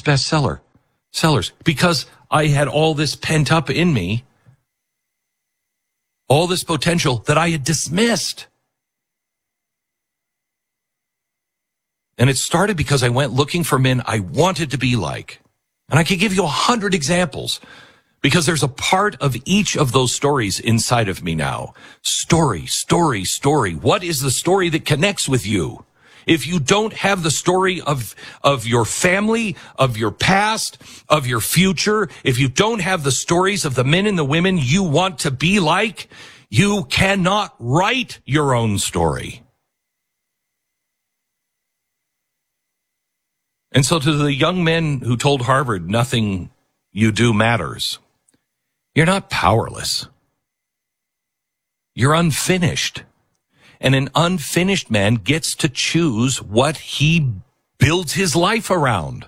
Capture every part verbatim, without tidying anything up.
bestseller sellers because I had all this pent up in me, all this potential that I had dismissed. And it started because I went looking for men I wanted to be like. And I could give you a hundred examples because there's a part of each of those stories inside of me now. Story, story, story. What is the story that connects with you? If you don't have the story of, of your family, of your past, of your future, if you don't have the stories of the men and the women you want to be like, you cannot write your own story. And so to the young men who told Harvard nothing you do matters, you're not powerless. You're unfinished. And an unfinished man gets to choose what he builds his life around.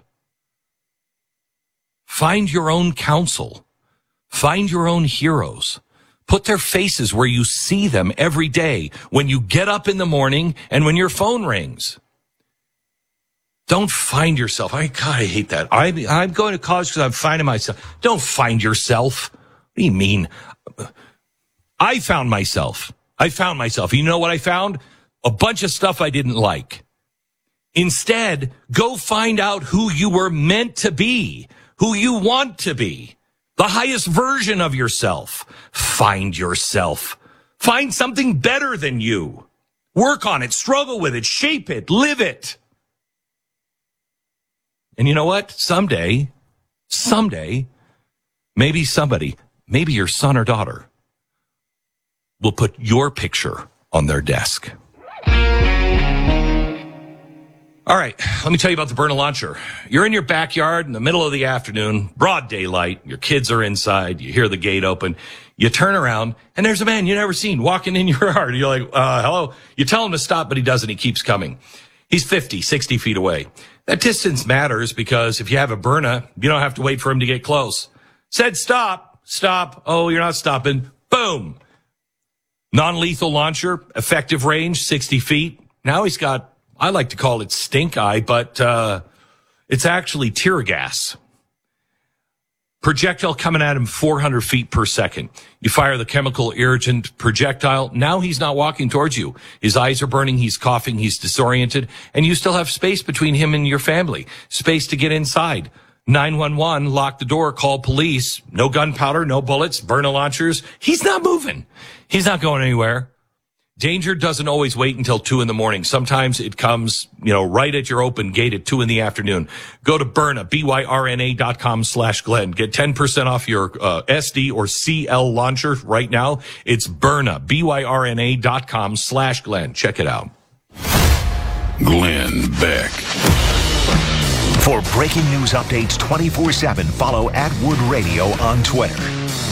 Find your own counsel. Find your own heroes. Put their faces where you see them every day, when you get up in the morning and when your phone rings. Don't find yourself. I, God, I hate that. I, I'm going to college because I'm finding myself. Don't find yourself. What do you mean? I found myself. I found myself. You know what I found? A bunch of stuff I didn't like. Instead, go find out who you were meant to be, who you want to be, the highest version of yourself. Find yourself. Find something better than you. Work on it, struggle with it, shape it, live it. And you know what? Someday, someday, maybe somebody, maybe your son or daughter, will put your picture on their desk. All right, let me tell you about the Byrna launcher. You're in your backyard in the middle of the afternoon, broad daylight. Your kids are inside. You hear the gate open. You turn around, and there's a man you never seen walking in your yard. You're like, uh, hello. You tell him to stop, but he doesn't. He keeps coming. He's fifty, sixty feet away. That distance matters because if you have a Byrna, you don't have to wait for him to get close. Said stop, stop. Oh, you're not stopping. Boom. Non-lethal launcher, effective range, sixty feet. Now he's got, I like to call it stink eye, but uh it's actually tear gas. Projectile coming at him four hundred feet per second. You fire the chemical irritant projectile. Now he's not walking towards you. His eyes are burning. He's coughing. He's disoriented. And you still have space between him and your family. Space to get inside. nine one one, lock the door, call police. No gunpowder, no bullets, Byrna launchers. He's not moving. He's not going anywhere. Danger doesn't always wait until two in the morning. Sometimes it comes, you know, right at your open gate at two in the afternoon. Go to Byrna, B Y R N A dot com slash Glenn. Get ten percent off your uh, S D or C L launcher right now. It's Byrna, B Y R N A dot com slash Glenn. Check it out. Glenn Beck. For breaking news updates twenty-four seven, follow at Wood Radio on Twitter.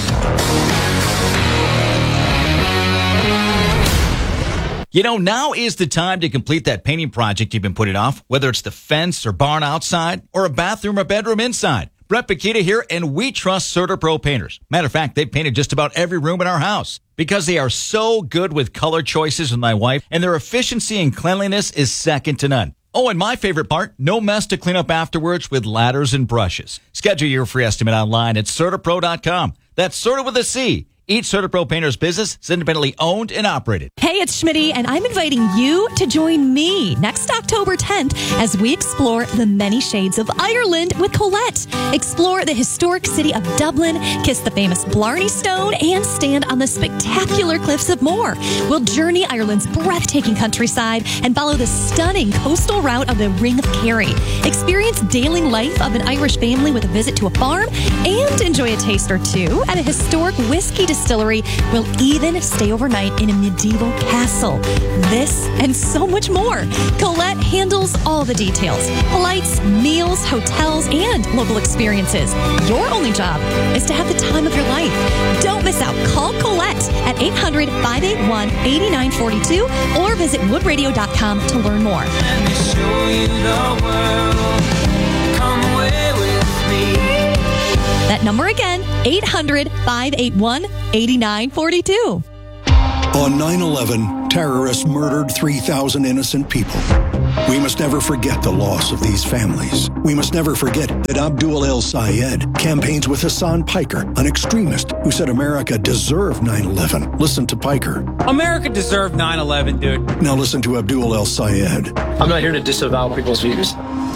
You know, now is the time to complete that painting project you've been putting off, whether it's the fence or barn outside or a bathroom or bedroom inside. Brett Paquita here, and we trust CertaPro painters. Matter of fact, they've painted just about every room in our house because they are so good with color choices with my wife, and their efficiency and cleanliness is second to none. Oh, and my favorite part, no mess to clean up afterwards with ladders and brushes. Schedule your free estimate online at Certapro dot com. That's Certa with a C. Each CertaPro painter's business is independently owned and operated. Hey, it's Schmitty, and I'm inviting you to join me next October tenth as we explore the many shades of Ireland with Colette. Explore the historic city of Dublin, kiss the famous Blarney Stone, and stand on the spectacular cliffs of Moher. We'll journey Ireland's breathtaking countryside and follow the stunning coastal route of the Ring of Kerry. Experience daily life of an Irish family with a visit to a farm and enjoy a taste or two at a historic whiskey distillery. We'll even stay overnight in a medieval castle. This and so much more. Colette handles all the details. Flights, meals, hotels, and local experiences. Your only job is to have the time of your life. Don't miss out. Call Colette at eight hundred, five eight one, eight nine four two or visit wood radio dot com to learn more. Let me show you the world. Come away with me. That number again, eight hundred, five eight one, eight nine four two. On nine eleven, Terrorists murdered three thousand innocent people. We must never forget the loss of these families. We must never forget that Abdul El Sayed campaigns with Hassan Piker, an extremist who said America deserved nine eleven. Listen to Piker. America deserved nine eleven, dude. Now listen to Abdul El Sayed. I'm not here to disavow people's views.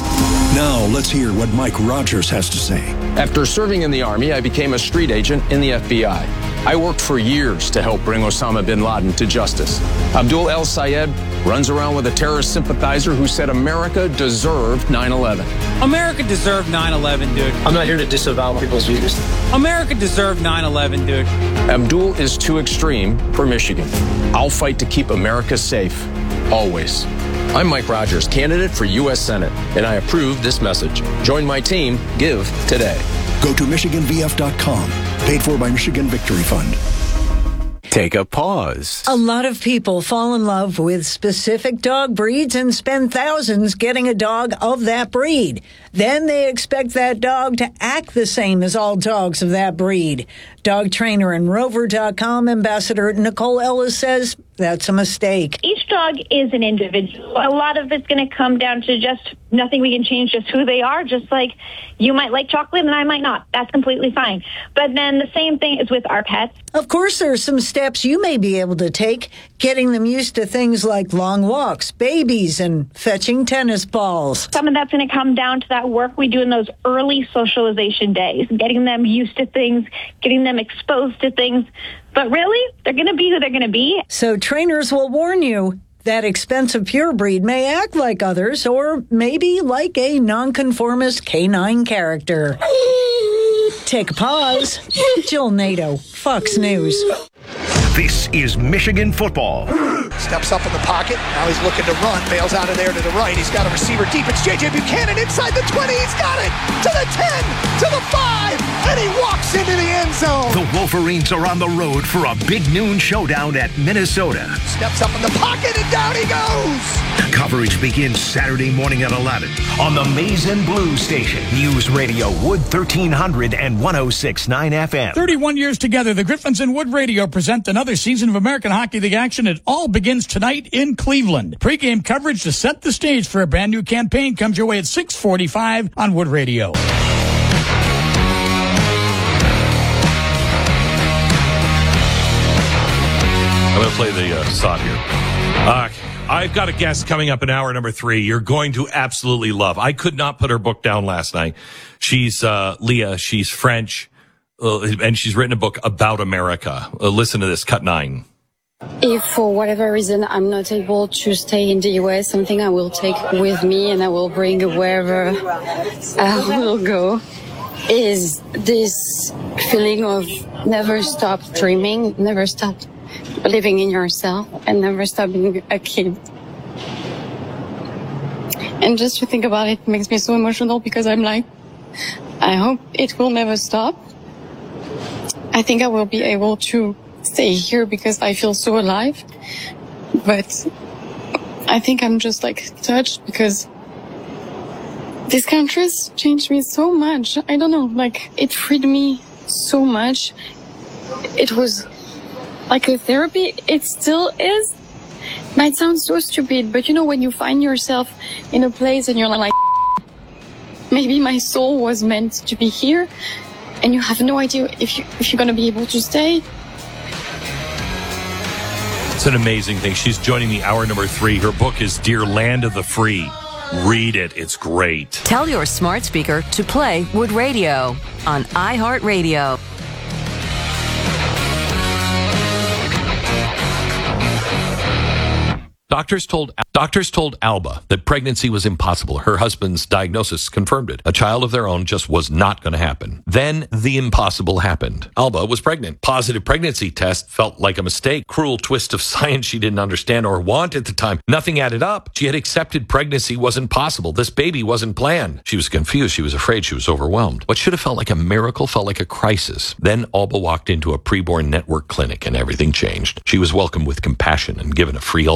Now let's hear what Mike Rogers has to say. After serving in the Army, I became a street agent in the F B I. I worked for years to help bring Osama bin Laden to justice. Abdul El Sayed runs around with a terrorist sympathizer who said America deserved nine eleven. America deserved nine eleven, dude. I'm not here to disavow people's views. America deserved nine eleven, dude. Abdul is too extreme for Michigan. I'll fight to keep America safe, always. I'm Mike Rogers, candidate for U S Senate, and I approve this message. Join my team. Give today. Go to Michigan V F dot com. Paid for by Michigan Victory Fund. Take a pause. A lot of people fall in love with specific dog breeds and spend thousands getting a dog of that breed. Then they expect that dog to act the same as all dogs of that breed. Dog trainer and Rover dot com ambassador Nicole Ellis says that's a mistake. Each dog is an individual. A lot of it's going to come down to just nothing we can change, just who they are. Just like you might like chocolate and I might not. That's completely fine. But then the same thing is with our pets. Of course, there are some steps you may be able to take, getting them used to things like long walks, babies, and fetching tennis balls. Some of that's going to come down to that work we do in those early socialization days, getting them used to things, getting them exposed to things. But really, they're going to be who they're going to be. So trainers will warn you that expensive pure breed may act like others or maybe like a nonconformist canine character. Take a pause. Jill Nato, Fox News. This is Michigan football. Steps up in the pocket. Now he's looking to run. Bails out of there to the right. He's got a receiver deep. It's J J Buchanan inside the twenty. He's got it to the ten, to the five, and he walks into the end zone. The Wolverines are on the road for a big noon showdown at Minnesota. Steps up in the pocket and down he goes. Coverage begins Saturday morning at eleven on the Maize and Blue Station. News Radio Wood thirteen hundred and one oh six point nine F M. thirty-one years together, the Griffins and Wood Radio present another season of American Hockey League action. It all begins tonight in Cleveland. Pre-game coverage to set the stage for a brand new campaign comes your way at six forty-five on Wood Radio. I'm going to play the uh, sod here. Uh, I've got a guest coming up in hour number three you're going to absolutely love. I could not put her book down last night. She's uh, Leah. She's French, uh, and she's written a book about America. Uh, listen to this, cut nine. If for whatever reason I'm not able to stay in the U S, something I will take with me and I will bring wherever I will go is this feeling of never stop dreaming, never stop believing in yourself, and never stop being a kid. And just to think about it makes me so emotional because I'm like, I hope it will never stop. I think I will be able to stay here because I feel so alive. But I think I'm just like touched because this country's changed me so much. I don't know, like it freed me so much. It was like a therapy. It still is. Might sound so stupid, but you know, when you find yourself in a place and you're like, maybe my soul was meant to be here, and you have no idea if you if you're gonna be able to stay. It's an amazing thing. She's joining me hour number three. Her book is Dear Land of the Free. Read it. It's great. Tell your smart speaker to play Wood Radio on iHeartRadio. Doctors told doctors told Alba that pregnancy was impossible. Her husband's diagnosis confirmed it. A child of their own just was not going to happen. Then the impossible happened. Alba was pregnant. Positive pregnancy test felt like a mistake. Cruel twist of science she didn't understand or want at the time. Nothing added up. She had accepted pregnancy wasn't possible. This baby wasn't planned. She was confused. She was afraid. She was overwhelmed. What should have felt like a miracle felt like a crisis. Then Alba walked into a preborn network clinic and everything changed. She was welcomed with compassion and given a free ultrasound.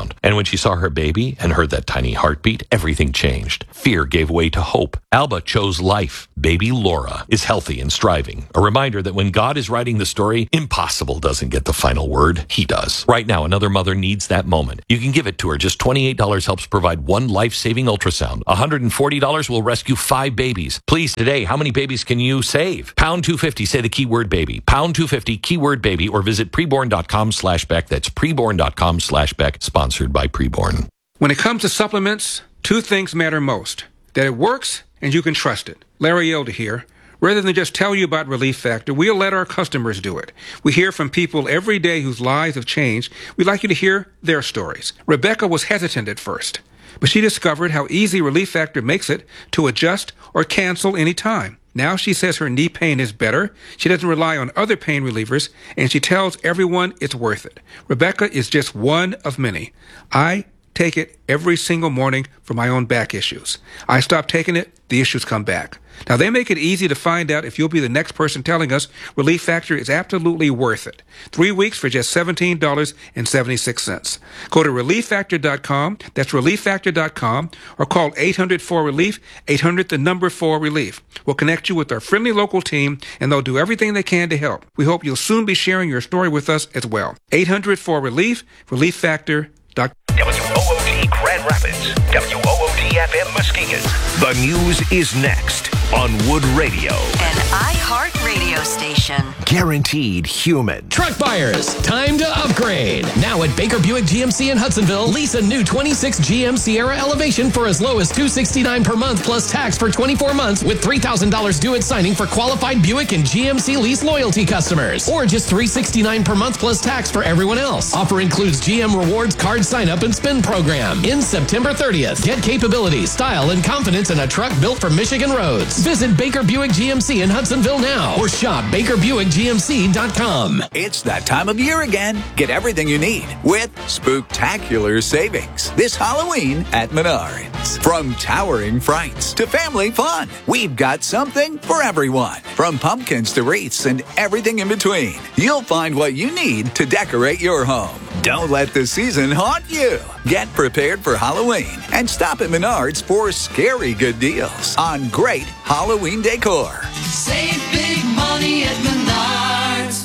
ultrasound. And when she saw her baby and heard that tiny heartbeat, everything changed. Fear gave way to hope. Alba chose life. Baby Laura is healthy and striving. A reminder that when God is writing the story, impossible doesn't get the final word. He does. Right now, another mother needs that moment. You can give it to her. Just twenty-eight dollars helps provide one life-saving ultrasound. one hundred forty dollars will rescue five babies. Please, today, how many babies can you save? Pound two fifty, say the keyword baby. Pound two fifty, keyword baby, or visit preborn.com slash Beck. That's preborn.com slash Beck, sponsored by Preborn. When it comes to supplements, two things matter most. That it works and you can trust it. Larry Elder here. Rather than just tell you about Relief Factor, we'll let our customers do it. We hear from people every day whose lives have changed. We'd like you to hear their stories. Rebecca was hesitant at first, but she discovered how easy Relief Factor makes it to adjust or cancel any time. Now she says her knee pain is better, she doesn't rely on other pain relievers, and she tells everyone it's worth it. Rebecca is just one of many. I take it every single morning for my own back issues. I stop taking it, the issues come back. Now, they make it easy to find out if you'll be the next person telling us Relief Factor is absolutely worth it. Three weeks for just seventeen dollars and seventy-six cents. Go to relief factor dot com, that's relief factor dot com, or call eight hundred four relief, eight hundred the number four relief. We'll connect you with our friendly local team, and they'll do everything they can to help. We hope you'll soon be sharing your story with us as well. eight hundred four relief, relief factor dot com. W O O D Grand Rapids, W O O D F M Muskegon. The news is next on Wood Radio. An iHeart radio station. Guaranteed human. Truck buyers, time to upgrade. Now at Baker Buick G M C in Hudsonville, lease a new twenty-six G M Sierra Elevation for as low as two hundred sixty-nine dollars per month plus tax for twenty-four months with three thousand dollars due at signing for qualified Buick and G M C lease loyalty customers. Or just three hundred sixty-nine dollars per month plus tax for everyone else. Offer includes G M Rewards card sign up and spin program. In September thirtieth, get capability, style, and confidence in a truck built for Michigan roads. Visit Baker Buick G M C in Hudsonville now or shop baker buick g m c dot com. It's that time of year again. Get everything you need with spooktacular savings this Halloween at Menards. From towering frights to family fun, we've got something for everyone. From pumpkins to wreaths and everything in between, you'll find what you need to decorate your home. Don't let the season haunt you. Get prepared for Halloween and stop at Menards for scary good deals on great Halloween decor. Save big money at Menards.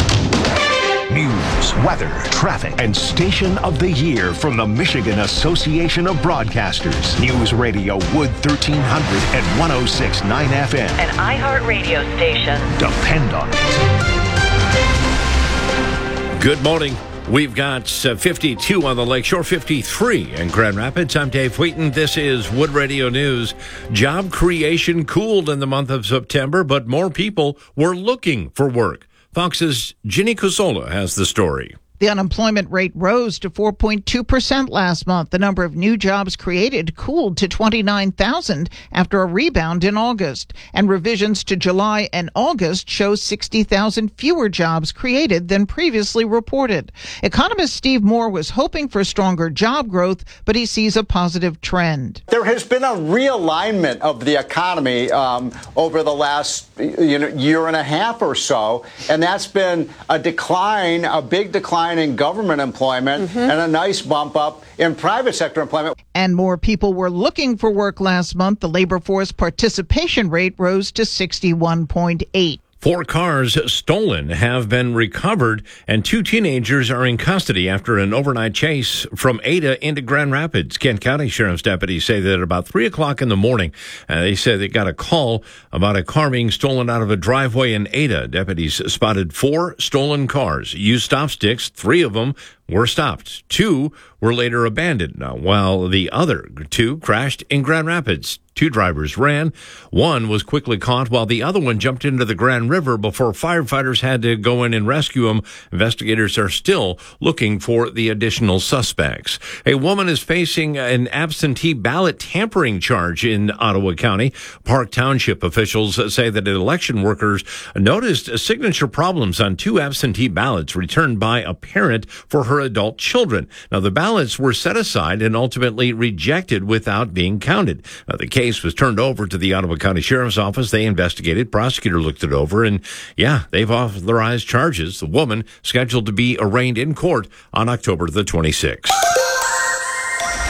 News, weather, traffic, and station of the year from the Michigan Association of Broadcasters. News Radio Wood thirteen hundred and one oh six point nine F M. An iHeart radio station. Depend on it. Good morning. We've got uh, fifty-two on the Lakeshore, fifty-three in Grand Rapids. I'm Dave Wheaton. This is Wood Radio News. Job creation cooled in the month of September, but more people were looking for work. Fox's Ginny Cusola has the story. The unemployment rate rose to four point two percent last month. The number of new jobs created cooled to twenty-nine thousand after a rebound in August. And revisions to July and August show sixty thousand fewer jobs created than previously reported. Economist Steve Moore was hoping for stronger job growth, but he sees a positive trend. There has been a realignment of the economy um, over the last you know, year and a half or so, and that's been a decline, a big decline in government employment mm-hmm. and a nice bump up in private sector employment. And more people were looking for work last month. The labor force participation rate rose to sixty-one point eight. Four cars stolen have been recovered, and two teenagers are in custody after an overnight chase from Ada into Grand Rapids. Kent County Sheriff's deputies say that at about three o'clock in the morning, uh, they said they got a call about a car being stolen out of a driveway in Ada. Deputies spotted four stolen cars, used stop sticks. Three of them were stopped. Two were later abandoned, now, while the other two crashed in Grand Rapids. Two drivers ran. One was quickly caught while the other one jumped into the Grand River before firefighters had to go in and rescue him. Investigators are still looking for the additional suspects. A woman is facing an absentee ballot tampering charge in Ottawa County. Park Township officials say that election workers noticed signature problems on two absentee ballots returned by a parent for her adult children. Now, the ballots were set aside and ultimately rejected without being counted. Now, the case was turned over to the Ottawa County Sheriff's Office. They investigated. Prosecutor looked it over, and yeah, they've authorized charges. The woman scheduled to be arraigned in court on October the twenty-sixth.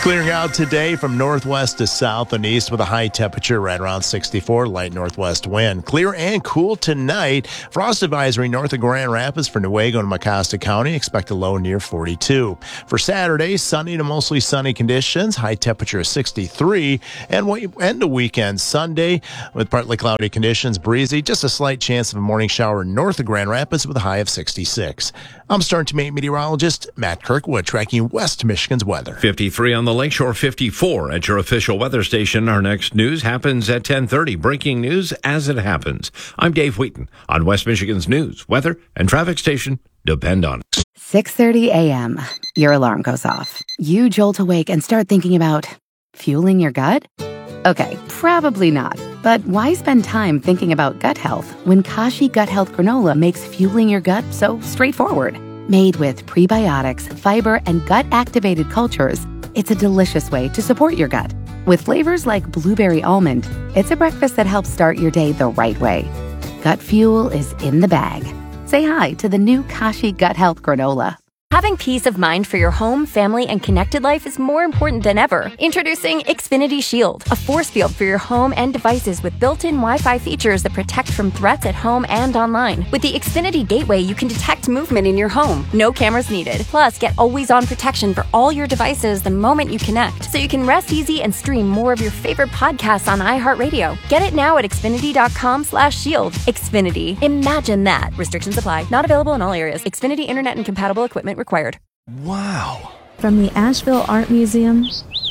Clearing out today from northwest to south and east with a high temperature right around sixty-four, light northwest wind. Clear and cool tonight. Frost advisory north of Grand Rapids for Newaygo and Mecosta County. Expect a low near forty-two. For Saturday, sunny to mostly sunny conditions. High temperature of sixty-three. And we end the weekend Sunday with partly cloudy conditions, breezy. Just a slight chance of a morning shower north of Grand Rapids with a high of sixty-six. I'm Stern to Maine meteorologist Matt Kirkwood tracking West Michigan's weather. fifty-three on the Lakeshore, fifty-four at your official weather station. Our next news happens at ten thirty. Breaking news as it happens. I'm Dave Wheaton on West Michigan's news, weather, and traffic station. Depend on it. six thirty a.m. Your alarm goes off. You jolt awake and start thinking about fueling your gut? Okay, probably not. But why spend time thinking about gut health when Kashi Gut Health Granola makes fueling your gut so straightforward? Made with prebiotics, fiber, and gut-activated cultures, it's a delicious way to support your gut. With flavors like blueberry almond, it's a breakfast that helps start your day the right way. Gut fuel is in the bag. Say hi to the new Kashi Gut Health Granola. Having peace of mind for your home, family, and connected life is more important than ever. Introducing Xfinity Shield, a force field for your home and devices with built-in Wi-Fi features that protect from threats at home and online. With the Xfinity Gateway, you can detect movement in your home. No cameras needed. Plus, get always-on protection for all your devices the moment you connect, so you can rest easy and stream more of your favorite podcasts on iHeartRadio. Get it now at Xfinity.com slash shield. Xfinity. Imagine that. Restrictions apply. Not available in all areas. Xfinity Internet and compatible equipment required. Wow. From the Asheville Art Museum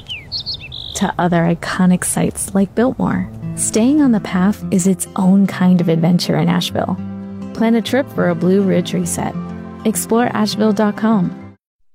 to other iconic sites like Biltmore, staying on the path is its own kind of adventure in Asheville. Plan a trip for a Blue Ridge reset. Explore Asheville dot com.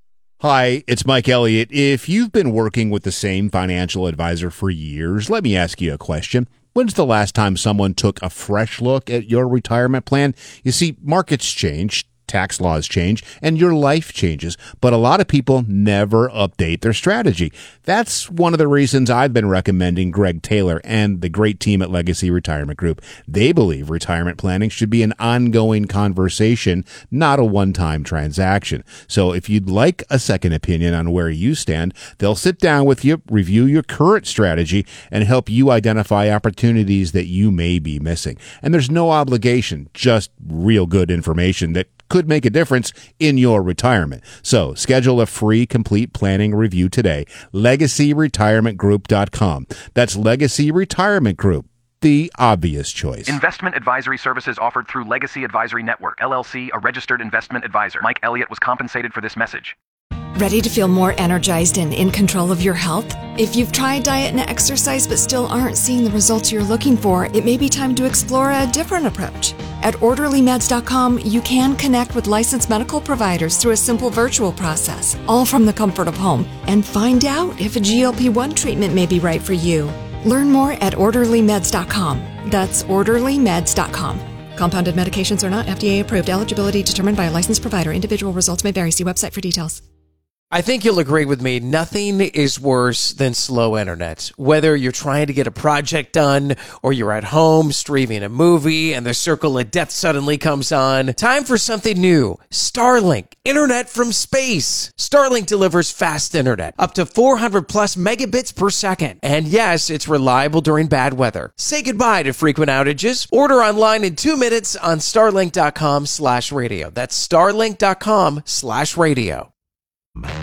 Hi, it's Mike Elliott. If you've been working with the same financial advisor for years, let me ask you a question. When's the last time someone took a fresh look at your retirement plan? You see, markets change, tax laws change, and your life changes, but a lot of people never update their strategy. That's one of the reasons I've been recommending Greg Taylor and the great team at Legacy Retirement Group. They believe retirement planning should be an ongoing conversation, not a one-time transaction. So if you'd like a second opinion on where you stand, they'll sit down with you, review your current strategy, and help you identify opportunities that you may be missing. And there's no obligation, just real good information that could make a difference in your retirement. So schedule a free complete planning review today. legacy retirement group dot com. That's Legacy Retirement Group, the obvious choice. Investment advisory services offered through Legacy Advisory Network, L L C, a registered investment advisor. Mike Elliott was compensated for this message. Ready to feel more energized and in control of your health? If you've tried diet and exercise but still aren't seeing the results you're looking for, it may be time to explore a different approach. At orderly meds dot com, you can connect with licensed medical providers through a simple virtual process, all from the comfort of home, and find out if a G L P one treatment may be right for you. Learn more at orderly meds dot com. That's orderly meds dot com. Compounded medications are not F D A approved. Eligibility determined by a licensed provider. Individual results may vary. See website for details. I think you'll agree with me. Nothing is worse than slow internet. Whether you're trying to get a project done or you're at home streaming a movie and the circle of death suddenly comes on, time for something new. Starlink, internet from space. Starlink delivers fast internet, up to four hundred plus megabits per second. And yes, it's reliable during bad weather. Say goodbye to frequent outages. Order online in two minutes on starlink dot com slash radio. That's starlink dot com slash radio.